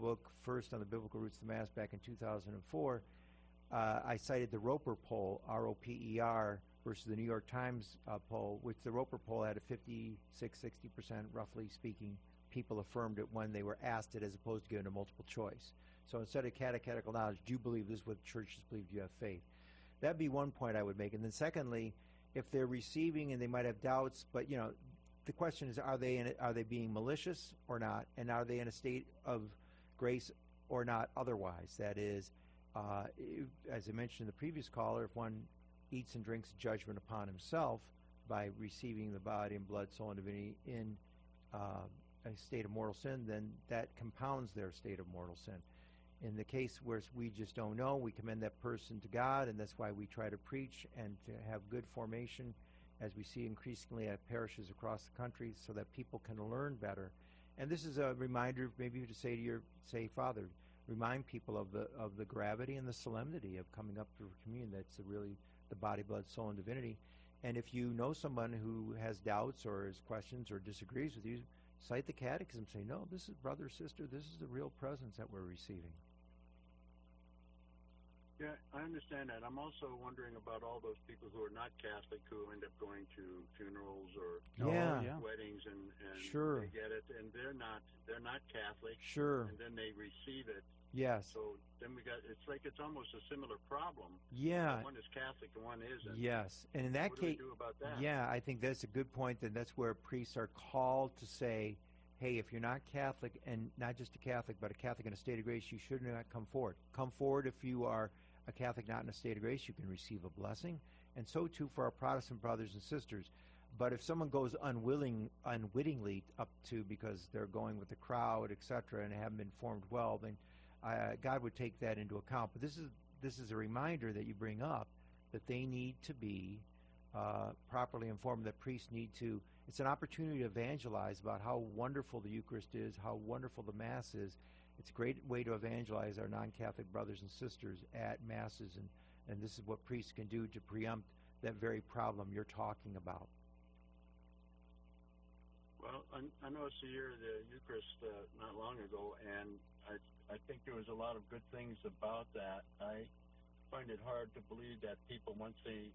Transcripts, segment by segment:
book, First on the Biblical Roots of the Mass, back in 2004, I cited the Roper poll, R-O-P-E-R, versus the New York Times poll, which the Roper poll had a 56, 60%, roughly speaking, people affirmed it when they were asked it as opposed to given a multiple choice. So instead of catechetical knowledge, do you believe this is what churches believe? Do you have faith? That'd be one point I would make. And then secondly, if they're receiving and they might have doubts, but, you know, the question is, are they being malicious or not? And are they in a state of grace or not otherwise? That is, as I mentioned in the previous caller, if one eats and drinks judgment upon himself by receiving the body and blood, soul, and divinity in a state of mortal sin, then that compounds their state of mortal sin. In the case where we just don't know, we commend that person to God, and that's why we try to preach and to have good formation, as we see increasingly at parishes across the country, so that people can learn better. And this is a reminder maybe to say to your, Father, remind people of the gravity and the solemnity of coming up for communion. That's really the body, blood, soul, and divinity. And if you know someone who has doubts or has questions or disagrees with you, cite the catechism. Say, no, this is brother, sister, this is the real presence that we're receiving. Yeah, I understand that. I'm also wondering about all those people who are not Catholic who end up going to funerals or weddings and sure. They get it, and they're not Catholic. Sure. And then they receive it. Yes. So then it's almost a similar problem. Yeah. One is Catholic and one isn't. Yes. And in that case, what do we do about that? Yeah, I think that's a good point, and that's where priests are called to say, hey, if you're not Catholic, and not just a Catholic, but a Catholic in a state of grace, you should not come forward. Come forward if you are a Catholic not in a state of grace, you can receive a blessing, and so too for our Protestant brothers and sisters. But if someone goes unwittingly up to, because they're going with the crowd, etc., and haven't been formed well, then God would take that into account. But this is a reminder that you bring up, that they need to be properly informed, that priests need to. It's an opportunity to evangelize about how wonderful the Eucharist is, how wonderful the Mass is. It's a great way to evangelize our non-Catholic brothers and sisters at Masses, and this is what priests can do to preempt that very problem you're talking about. Well, I noticed a year of the Eucharist not long ago, and I think there was a lot of good things about that. I find it hard to believe that people, once they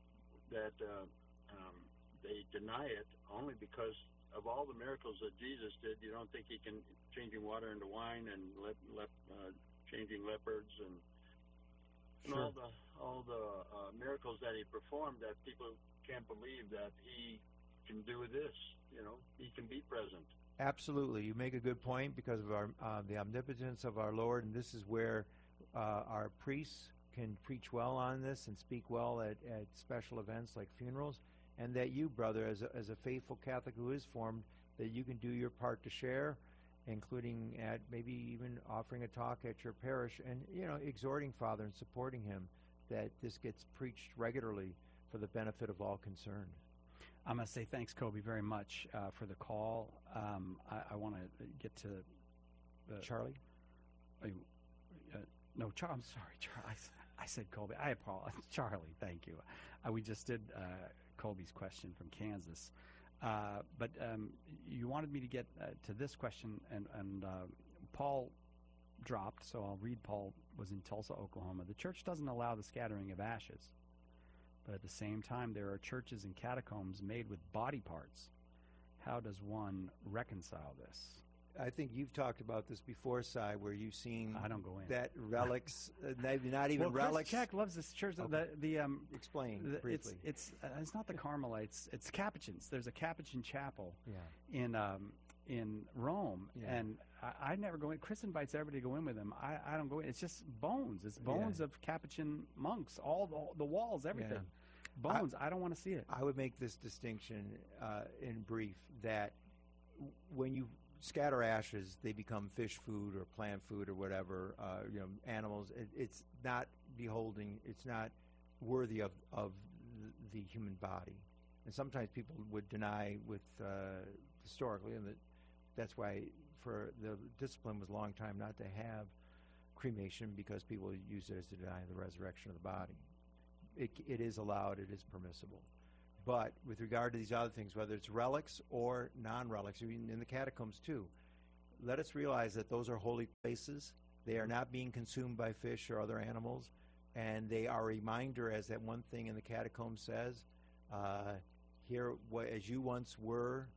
deny it only because of all the miracles that Jesus did. You don't think he can changing water into wine and changing leopards and Sure. all the miracles that he performed, that people can't believe that he can do this. You know, he can be present. Absolutely. You make a good point because of the omnipotence of our Lord, and this is where our priests can preach well on this and speak well at special events like funerals, and that you, brother, as a faithful Catholic who is formed, that you can do your part to share, including at maybe even offering a talk at your parish and, you know, exhorting Father and supporting him, that this gets preached regularly for the benefit of all concerned. I'm going to say thanks, Kobe, very much for the call. I want to get to Charlie? No, I'm sorry, Charlie. I said Kobe. I apologize. Charlie, thank you. We just did Kobe's question from Kansas. But you wanted me to get to this question, and Paul dropped, so I'll read. Paul was in Tulsa, Oklahoma. The church doesn't allow the scattering of ashes, but at the same time, there are churches and catacombs made with body parts. How does one reconcile this? I think you've talked about this before, Si, where you've seen I don't go in. that relics, not even relics. Chris Check loves this church. Okay. Explain briefly. It's not the Carmelites. It's Capuchins. There's a Capuchin chapel Yeah. in Rome, Yeah. and I never go in. Chris invites everybody to go in with him. I don't go in. It's just bones. It's bones of Capuchin monks. All the walls, everything. Yeah. Bones. I don't want to see it. I would make this distinction in brief, that when you scatter ashes, they become fish food or plant food or whatever, animals. It's not beholding, it's not worthy of the human body. And sometimes people would deny with historically, and that's why for the discipline was a long time not to have cremation, because people use it as to deny the resurrection of the body. It is allowed, it is permissible. But with regard to these other things, whether it's relics or non-relics, in the catacombs too, let us realize that those are holy places. They are not being consumed by fish or other animals, and they are a reminder, as that one thing in the catacomb says, here, as you once were,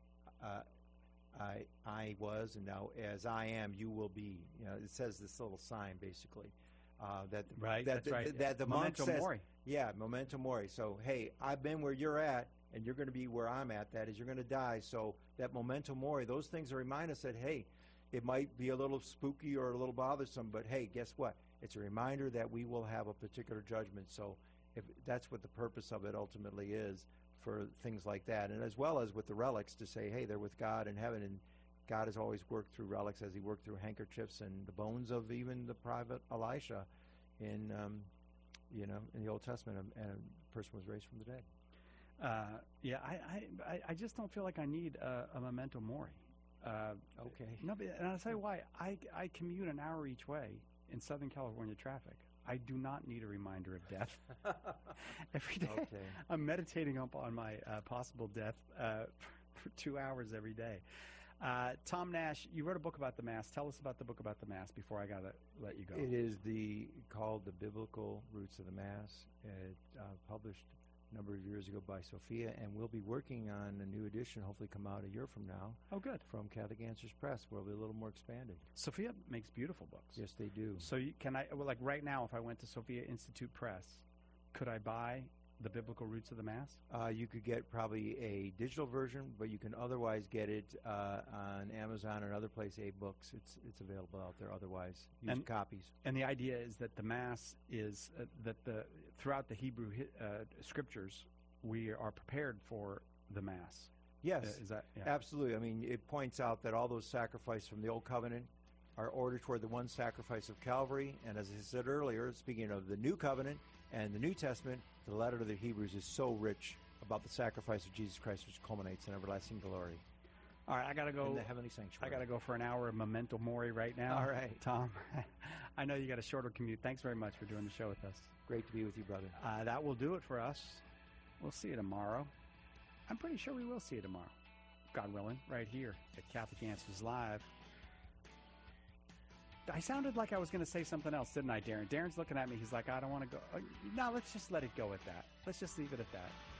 I was, and now as I am, you will be. You know, it says this little sign, basically. That's right. That the monk says, mori. Yeah, memento mori. So, hey, I've been where you're at, and you're going to be where I'm at. That is, you're going to die. So that memento mori, those things remind us that, hey, it might be a little spooky or a little bothersome, but hey, guess what? It's a reminder that we will have a particular judgment. So if that's what the purpose of it ultimately is, for things like that, and as well as with the relics, to say, hey, they're with God in heaven, and God has always worked through relics, as he worked through handkerchiefs and the bones of even the prophet Elisha in the Old Testament, and a person was raised from the dead. I just don't feel like I need a memento mori. Okay. No, and I'll tell you why. I commute an hour each way in Southern California traffic. I do not need a reminder of death. Every day, Okay. I'm meditating on my possible death for 2 hours every day. Tom Nash, you wrote a book about the Mass. Tell us about the book about the Mass before I got to let you go. It is called The Biblical Roots of the Mass. It published a number of years ago by Sophia, and we'll be working on a new edition, hopefully come out a year from now. Oh, good. From Catholic Answers Press, where it'll be a little more expanded. Sophia makes beautiful books. Yes, they do. So like right now, if I went to Sophia Institute Press, could I buy The Biblical Roots of the Mass? You could get probably a digital version, but you can otherwise get it on Amazon and other places, books. It's available out there otherwise. Use copies. And the idea is that the Mass is throughout the Hebrew scriptures, we are prepared for the Mass. Yes, is that absolutely. I mean, it points out that all those sacrifices from the Old Covenant are ordered toward the one sacrifice of Calvary. And as I said earlier, speaking of the New Covenant and the New Testament, the letter to the Hebrews is so rich about the sacrifice of Jesus Christ, which culminates in everlasting glory. All right, I got to go. In the heavenly sanctuary. I got to go for an hour of memento mori right now. All right. Tom, I know you got a shorter commute. Thanks very much for doing the show with us. Great to be with you, brother. That will do it for us. We'll see you tomorrow. I'm pretty sure we will see you tomorrow, God willing, right here at Catholic Answers Live. I sounded like I was going to say something else, didn't I, Darren? Darren's looking at me. He's like, I don't want to go. No, let's just let it go at that. Let's just leave it at that.